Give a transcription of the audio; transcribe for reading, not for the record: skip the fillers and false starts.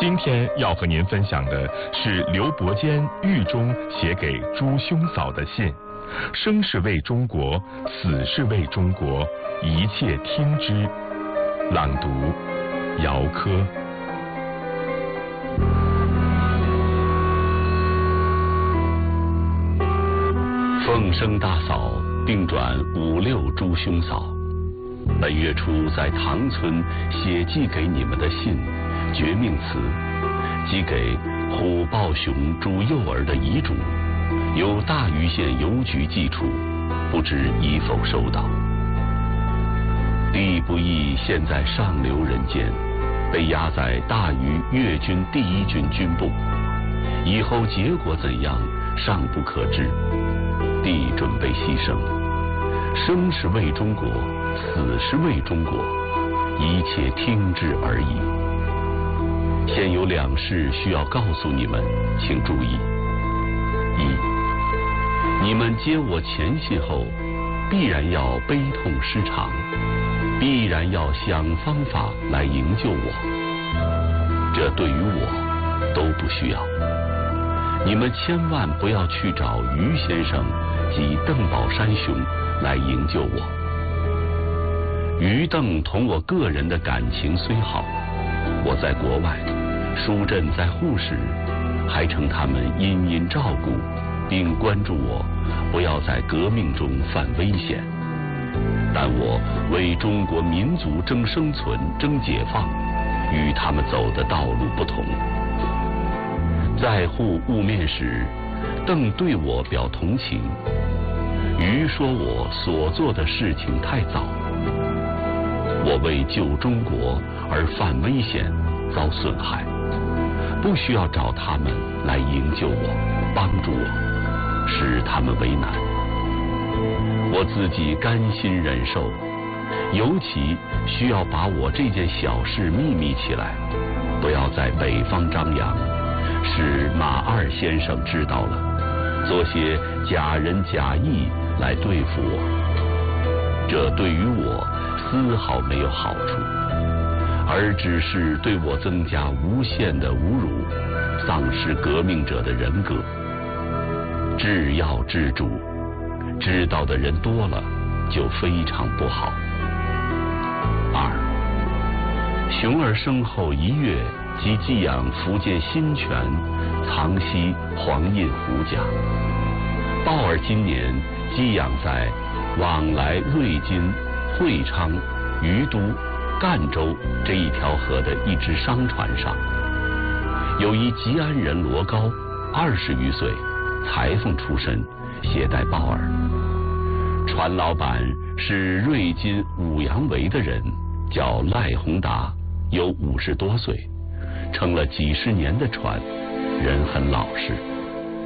今天要和您分享的是刘伯坚狱中写给朱兄嫂的信：生是为中国，死是为中国，一切听之。朗读：姚科。 凤生大嫂并转5、6朱兄嫂，本月初在唐村写寄给你们的信，绝命词，寄给虎豹雄朱幼儿的遗嘱，由大余县邮局寄出，不知已否收到。弟不义现在上流人间，被押在大余粤军第1军军部，以后结果怎样尚不可知。弟准备牺牲，生是为中国，死是为中国，一切听之而已。现有2事需要告诉你们，请注意：一，你们接我前信后，必然要悲痛失常，必然要想方法来营救我，这对于我都不需要。你们千万不要去找于先生及邓宝山兄来营救我。于邓同我个人的感情虽好，我在国外，疏振在沪时，还称他们殷殷照顾，并关注我，不要在革命中犯危险。但我为中国民族争生存、争解放，与他们走的道路不同。在沪晤面时，邓对我表同情，于说我所做的事情太早，我为救中国而犯危险，遭损害，不需要找他们来营救我、帮助我，使他们为难。我自己甘心忍受，尤其需要把我这件小事秘密起来，不要在北方张扬，使马2先生知道了，做些假仁假义来对付我，这对于我丝毫没有好处，而只是对我增加无限的侮辱，丧失革命者的人格。治要治主，知道的人多了，就非常不好。2，熊儿生后1月即寄养福建新泉藏西黄印胡家，鲍儿今年寄养在往来瑞金、会昌、于都、赣州这一条河的一只商船上。有一吉安人罗高，20余岁，裁缝出身，携带鲍儿。船老板是瑞金五羊围的人，叫赖宏达，有50多岁，撑了几10年的船，人很老实。